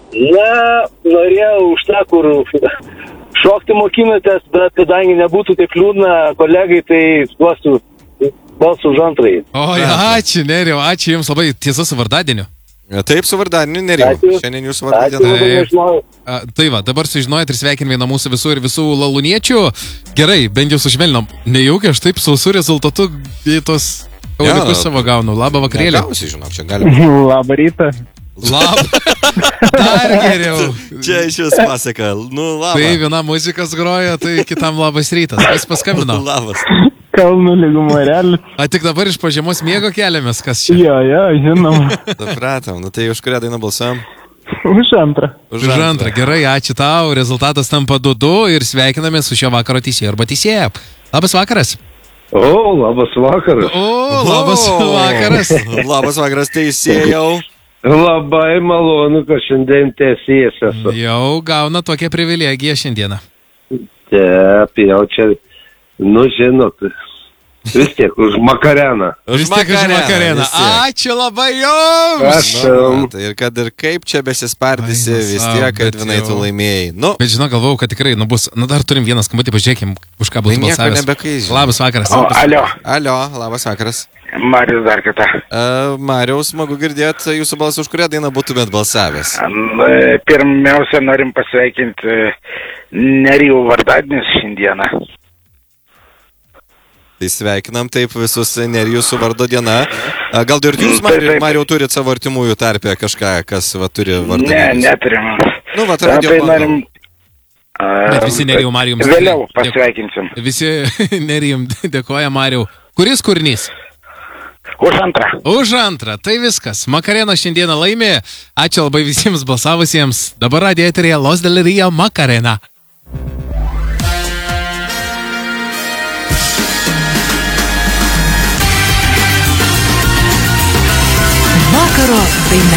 Na, norėjau už tą, kur šokti mokymėtės, bet kadangi nebūtų taip liūdna kolegai, tai duosiu balsų už antrąjį. Oi, ačiū, Nerijau, ačiū Jums labai. Tiesa, su vardadieniu. Taip, su vardadieniu, Nerijau. Šiandien Jūsų vardadiena. Tai va, dabar sužinojat ir sveikinimai nuo mūsų visų ir visų lalūniečių. Gerai, bent jau sušvelnom. Nejaukia, aš taip sausų rezultatų į tos kauliukus savo gaunu. Labą vakarėlį. Negausi, žinok, čia galima. Labą rytą. Dar geriau. Čia iš Jūs pasaka. Nu, labą. Tai viena muzikas groja, tai kitam labas rytas. Kas paskambino? Labas. Kalnų lygų morelis. A tik dabar iš po žiemos miego keliamės, kas čia? Jo, žinoma. Supratom, nu tai už kurią dainą balsuojam? Už antrą. Už antrą, gerai, ačiū tau. Rezultatas tampa 2-2 ir sveikiname su šio vakaro teisėju arba teisėja. Labas vakaras. Labas vakaras. Labas vakaras. Labas vakaras, teisėjau. Labai malonu, kad šiandien teisėjas esu. Jau gauna tokią privilegiją šiandieną. Taip, jau čia, žinot, vis tiek už Makareną. Už Makareną. Ačiū labai Jums. Ir kad ir kaip čia besispardysi, vis tiek, Edvinai, tu laimėjai. Bet žinau, galvojau, kad tikrai, bus. Dar turim vieną skambutį, pažiūrėkim, už ką bus balsavęs. Labas vakaras. Alio, labas vakaras. Marius dar kartą. Mariaus, smagu girdėti jūsų balsą, už kurią dainą būtumėt balsavęs. Pirmiausia, norim pasveikinti Nerijų vardadienis šiandieną. Tai sveikinam taip visus Nerijų su vardo diena. Gal ir jūs, Mariau, turit savo artimųjų tarpę kažką, kas turi vardadienius? Ne, neturim. Nu, tai norim... Bet visi Nerijų Marijums. Vėliau pasveikinsim. Visi Nerijum dėkoja, Mariau. Kuris kūrinys? Už antrą. Už antrą, tai viskas. Makarena šiandieną laimė. Ačiū labai visiems balsavusiems. Dabar radijo eteryje Los del Rio Makarena. Vakaro daina.